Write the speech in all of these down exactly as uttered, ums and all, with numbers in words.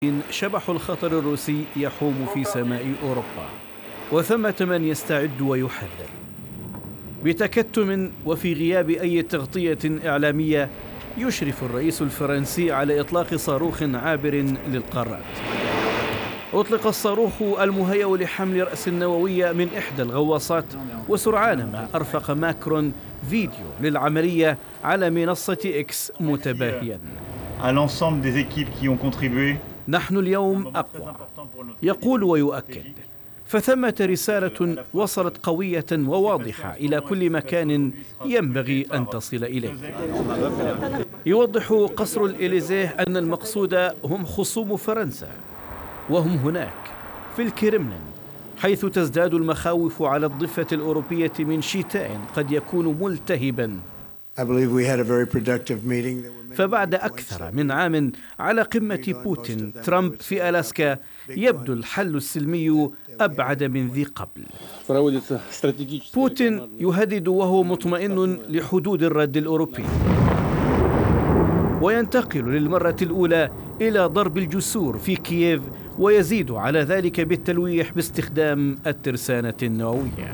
شبح الخطر الروسي يحوم في سماء أوروبا، وثمة من يستعد ويحذر. بتكتم وفي غياب أي تغطية إعلامية يشرف الرئيس الفرنسي على إطلاق صاروخ عابر للقارات. أطلق الصاروخ المهيأ لحمل رأس النووية من إحدى الغواصات، وسرعان ما أرفق ماكرون فيديو للعملية على منصة إكس متباهيا: نحن اليوم أقوى، يقول ويؤكد. فثمة رسالة وصلت قوية وواضحة إلى كل مكان ينبغي أن تصل إليه. يوضح قصر الإليزيه أن المقصود هم خصوم فرنسا، وهم هناك في الكرملين، حيث تزداد المخاوف على الضفة الأوروبية من شتاء قد يكون ملتهبا. فبعد أكثر من عام على قمة بوتين ترامب في ألاسكا، يبدو الحل السلمي أبعد من ذي قبل. بوتين يهدد وهو مطمئن لحدود الرد الأوروبي، وينتقل للمرة الأولى إلى ضرب الجسور في كييف، ويزيد على ذلك بالتلويح باستخدام الترسانة النووية.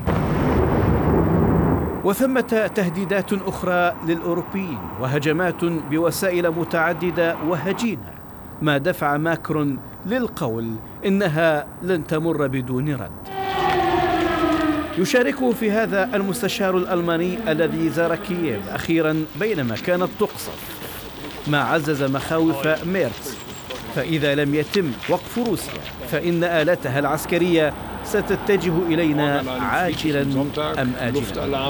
وثمة تهديدات أخرى للأوروبيين وهجمات بوسائل متعددة وهجينة، ما دفع ماكرون للقول إنها لن تمر بدون رد. يشاركه في هذا المستشار الألماني الذي زار كييف أخيرا بينما كانت تقصف، ما عزز مخاوف ميرتس. فإذا لم يتم وقف روسيا فإن آلتها العسكرية ستتجه إلينا عاجلا أم آجلا.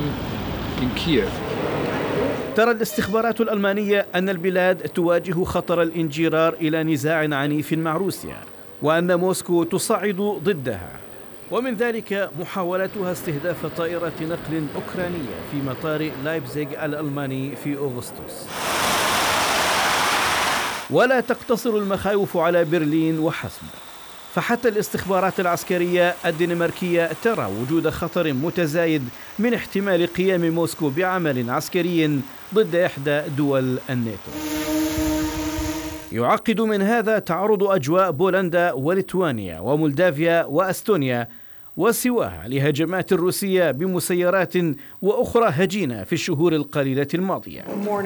ترى الاستخبارات الألمانية أن البلاد تواجه خطر الانجرار إلى نزاع عنيف مع روسيا، وأن موسكو تصعد ضدها، ومن ذلك محاولتها استهداف طائرة نقل أوكرانية في مطار لايبزيغ الألماني في أغسطس. ولا تقتصر المخاوف على برلين وحسب، فحتى الاستخبارات العسكرية الدنماركية ترى وجود خطر متزايد من احتمال قيام موسكو بعمل عسكري ضد إحدى دول الناتو. يعقد من هذا تعرض أجواء بولندا وليتوانيا ومولدافيا وأستونيا وسواها لهجمات روسية بمسيرات وأخرى هجينة في الشهور القليلة الماضية.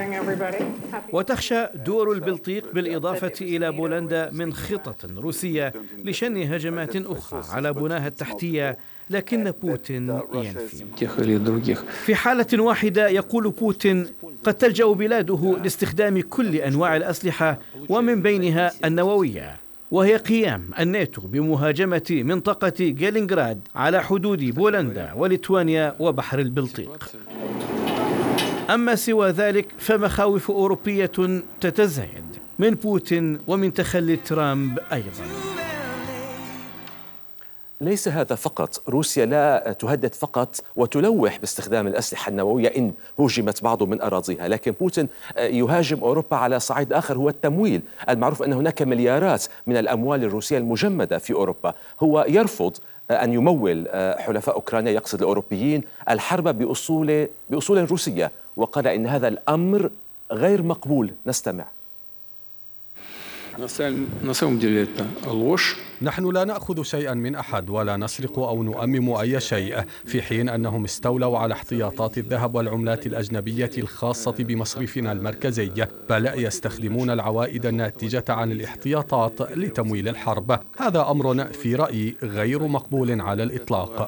وتخشى دول البلطيق بالإضافة إلى بولندا من خطط روسية لشن هجمات أخرى على بناها التحتية، لكن بوتين ينفي. في حالة واحدة يقول بوتين قد تلجأ بلاده لاستخدام كل أنواع الأسلحة ومن بينها النووية، وهي قيام الناتو بمهاجمة منطقة جالينغراد على حدود بولندا وليتوانيا وبحر البلطيق. أما سوى ذلك فمخاوف أوروبية تتزايد من بوتين ومن تخلي ترامب أيضا. ليس هذا فقط، روسيا لا تهدد فقط وتلوح باستخدام الأسلحة النووية إن هجمت بعض من أراضيها، لكن بوتين يهاجم أوروبا على صعيد آخر، هو التمويل. المعروف أن هناك مليارات من الأموال الروسية المجمدة في أوروبا. هو يرفض أن يمول حلفاء أوكرانيا، يقصد الأوروبيين، الحرب بأصول بأصول روسية، وقال إن هذا الأمر غير مقبول. نستمع. نحن لا نأخذ شيئا من أحد ولا نسرق أو نؤمم أي شيء، في حين أنهم استولوا على احتياطات الذهب والعملات الأجنبية الخاصة بمصرفنا المركزي، بل يستخدمون العوائد الناتجة عن الاحتياطات لتمويل الحرب. هذا أمر في رأيي غير مقبول على الإطلاق.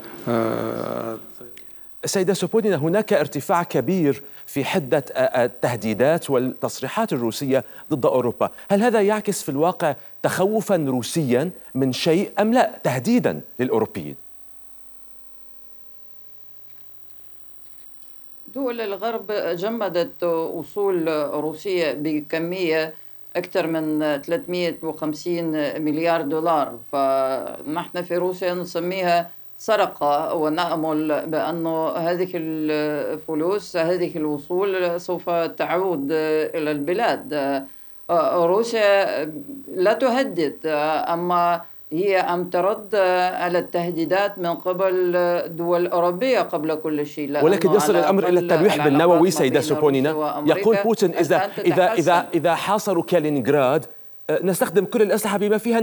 سيدة سوبونينا، هناك ارتفاع كبير في حدة التهديدات والتصريحات الروسية ضد أوروبا. هل هذا يعكس في الواقع تخوفا روسيا من شيء أم لا تهديدا للأوروبيين؟ دول الغرب جمدت أصول روسية بكمية أكثر من ثلاثمئة وخمسين مليار دولار، فنحن في روسيا نسميها سرقة، ونأمل بأن هذه الفلوس، هذه الوصول سوف تعود إلى البلاد. روسيا لا تهدد، أما هي أم ترد على التهديدات من قبل دول أوروبية قبل كل شيء. ولكن يصل الأمر إلى التلويح بالنووي. سيدة سوبونينا، يقول بوتين إذا إذا إذا إذا حاصروا كالينغراد نستخدم كل الأسلحة بما فيها